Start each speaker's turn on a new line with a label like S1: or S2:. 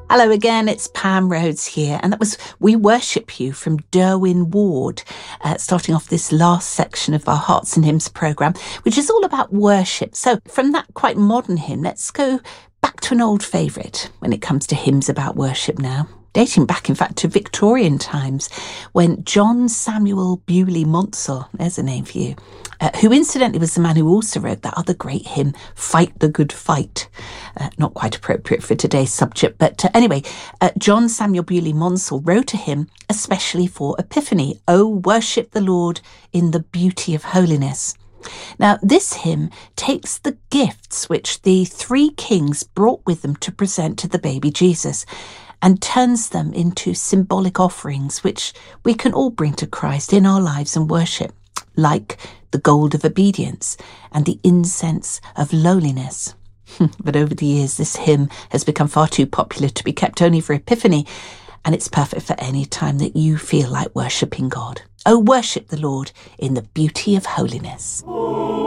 S1: Hello again, it's Pam Rhodes here, and that was We Worship You from Derwin Ward, starting off this last section of our Hearts and Hymns programme, which is all about worship. So from that quite modern hymn, let's go back to an old favourite when it comes to hymns about worship now, dating back, in fact, to Victorian times, when John Samuel Bewley Monsell, there's a name for you, who incidentally was the man who also wrote that other great hymn, Fight the Good Fight. Not quite appropriate for today's subject, but anyway, John Samuel Bewley Monsell wrote a hymn especially for Epiphany, "Oh, worship the Lord in the beauty of holiness." Now, this hymn takes the gifts which the three kings brought with them to present to the baby Jesus and turns them into symbolic offerings which we can all bring to Christ in our lives and worship, like the gold of obedience and the incense of lowliness. But over the years, this hymn has become far too popular to be kept only for Epiphany, and it's perfect for any time that you feel like worshipping God. Oh, worship the Lord in the beauty of holiness.